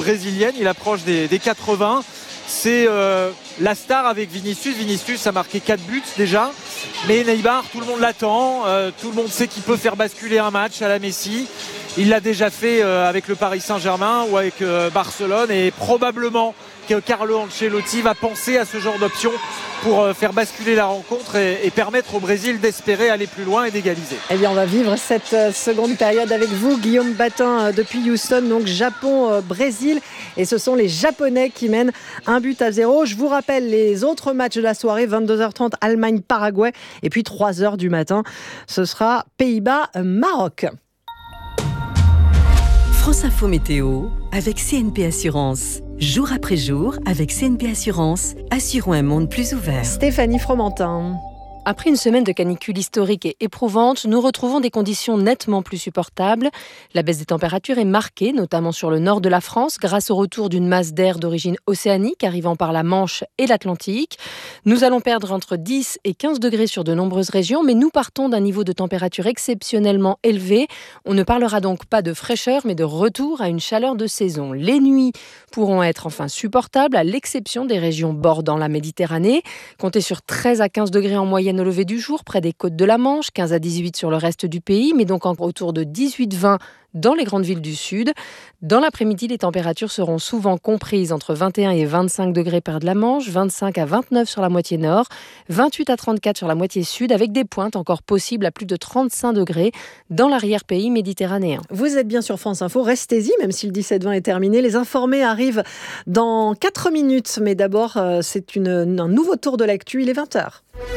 brésilienne. Il approche des 80. C'est la star avec Vinicius. Vinicius a marqué 4 buts déjà. Mais Neymar, tout le monde l'attend. Tout le monde sait qu'il peut faire basculer un match à la Messi. Il l'a déjà fait avec le Paris Saint-Germain ou avec Barcelone. Et probablement que Carlo Ancelotti va penser à ce genre d'option pour faire basculer la rencontre et permettre au Brésil d'espérer aller plus loin et d'égaliser. Eh bien, on va vivre cette seconde période avec vous, Guillaume Batin, depuis Houston, donc Japon-Brésil. Et ce sont les Japonais qui mènent 1-0. Je vous rappelle les autres matchs de la soirée, 22h30, Allemagne-Paraguay. Et puis 3h du matin, ce sera Pays-Bas-Maroc. France Info Météo avec CNP Assurance. Jour après jour, avec CNP Assurance, assurons un monde plus ouvert. Stéphanie Fromentin. Après une semaine de canicule historique et éprouvante, nous retrouvons des conditions nettement plus supportables. La baisse des températures est marquée, notamment sur le nord de la France, grâce au retour d'une masse d'air d'origine océanique arrivant par la Manche et l'Atlantique. Nous allons perdre entre 10 et 15 degrés sur de nombreuses régions, mais nous partons d'un niveau de température exceptionnellement élevé. On ne parlera donc pas de fraîcheur, mais de retour à une chaleur de saison. Les nuits pourront être enfin supportables, à l'exception des régions bordant la Méditerranée. Comptez sur 13 à 15 degrés en moyenne au lever du jour, près des côtes de la Manche, 15 à 18 sur le reste du pays, mais donc autour de 18-20 dans les grandes villes du sud. Dans l'après-midi, les températures seront souvent comprises entre 21 et 25 degrés près de la Manche, 25 à 29 sur la moitié nord, 28 à 34 sur la moitié sud, avec des pointes encore possibles à plus de 35 degrés dans l'arrière-pays méditerranéen. Vous êtes bien sur France Info, restez-y, même si le 17-20 est terminé. Les informés arrivent dans 4 minutes, mais d'abord, c'est un nouveau tour de l'actu, il est 20h.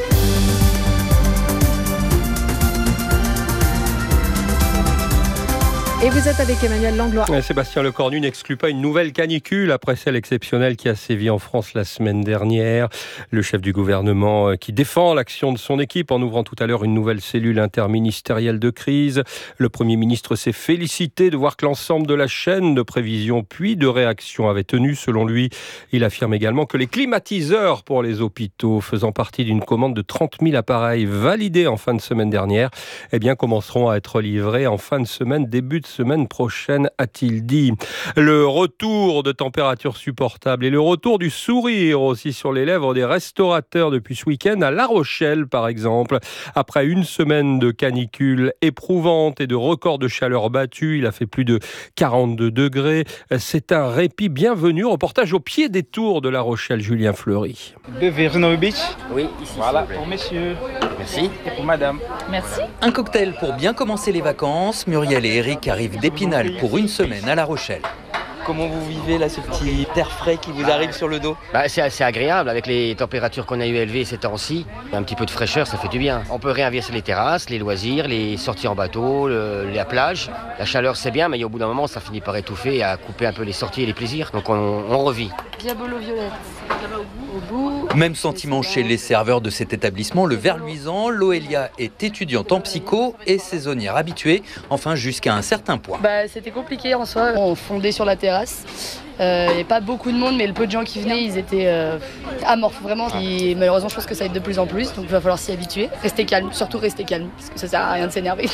Et vous êtes avec Emmanuel Langlois. Sébastien Lecornu n'exclut pas une nouvelle canicule après celle exceptionnelle qui a sévi en France la semaine dernière. Le chef du gouvernement qui défend l'action de son équipe en ouvrant tout à l'heure une nouvelle cellule interministérielle de crise. Le Premier ministre s'est félicité de voir que l'ensemble de la chaîne de prévision puis de réaction avait tenu. Selon lui, il affirme également que les climatiseurs pour les hôpitaux faisant partie d'une commande de 30 000 appareils validés en fin de semaine dernière, commenceront à être livrés en fin de semaine, début de semaine prochaine, a-t-il dit. Le retour de températures supportables et le retour du sourire aussi sur les lèvres des restaurateurs depuis ce week-end à La Rochelle, par exemple. Après une semaine de canicule éprouvante et de records de chaleur battus, il a fait plus de 42 degrés. C'est un répit bienvenu. Reportage au pied des tours de La Rochelle, Julien Fleury. De Verno Beach. Oui, ici. Voilà, pour messieurs. Merci. Et pour madame. Merci. Un cocktail pour bien commencer les vacances. Muriel et Eric arrivent d'Épinal pour une semaine à La Rochelle. Comment vous vivez là, ce petit air frais qui vous arrive sur le dos ? C'est assez agréable avec les températures qu'on a eu élevées ces temps-ci. Un petit peu de fraîcheur, ça fait du bien. On peut réinverser les terrasses, les loisirs, les sorties en bateau, la plage. La chaleur c'est bien, mais au bout d'un moment ça finit par étouffer et à couper un peu les sorties et les plaisirs. Donc on revit. Diabolo Violette. Au bout. Même sentiment chez les serveurs de cet établissement, le Verluisant. Loelia est étudiante en psycho et saisonnière habituée, enfin jusqu'à un certain point. C'était compliqué en soi. On fondait sur la terrasse. Il n'y avait pas beaucoup de monde, mais le peu de gens qui venaient, ils étaient amorphes vraiment. Et malheureusement, je pense que ça va être de plus en plus, donc il va falloir s'y habituer. Rester calme, surtout rester calme, parce que ça sert à rien de s'énerver.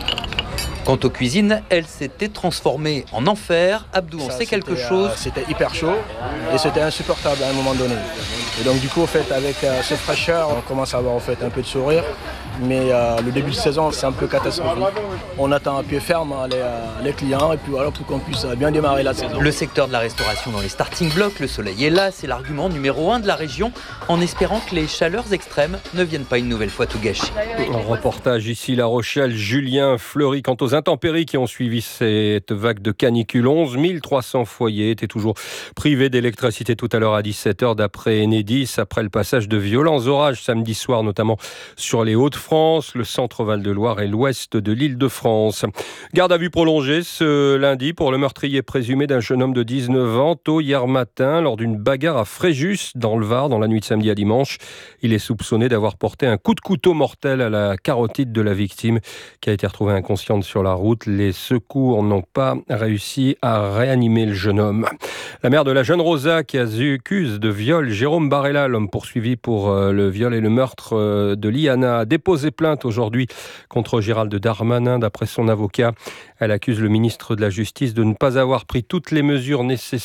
Quant aux cuisines, elle s'était transformée en enfer. Abdou en sait quelque chose. C'était hyper chaud et c'était insupportable à un moment donné. Et donc du coup, avec cette fraîcheur, on commence à avoir un peu de sourire. Mais le début de saison, c'est un peu catastrophique. On attend à pied ferme les clients et puis voilà pour qu'on puisse bien démarrer la saison. Le secteur de la restauration dans les starting blocks, le soleil est là, c'est l'argument numéro 1 de la région, en espérant que les chaleurs extrêmes ne viennent pas une nouvelle fois tout gâcher. Un reportage ici, La Rochelle, Julien Fleury. Quant aux intempéries qui ont suivi cette vague de canicule, 11 300 foyers étaient toujours privés d'électricité tout à l'heure à 17h d'après Enedis, après le passage de violents orages samedi soir, notamment sur les Hauts-de-France, le centre Val-de-Loire et l'ouest de l'Île-de-France. Garde à vue prolongée ce lundi pour le meurtrier présumé d'un jeune homme de 19 ans, tôt hier matin, lors d'une bagarre à Fréjus, dans le Var, dans la nuit de samedi à dimanche. Il est soupçonné d'avoir porté un coup de couteau mortel à la carotide de la victime, qui a été retrouvée inconsciente sur la route. Les secours n'ont pas réussi à réanimer le jeune homme. La mère de la jeune Rosa, qui accuse de viol Jérôme Barella, l'homme poursuivi pour le viol et le meurtre de Liana, a déposé plainte aujourd'hui contre Gérald Darmanin. D'après son avocat, elle accuse le ministre de la Justice de ne pas avoir pris toutes les mesures nécessaires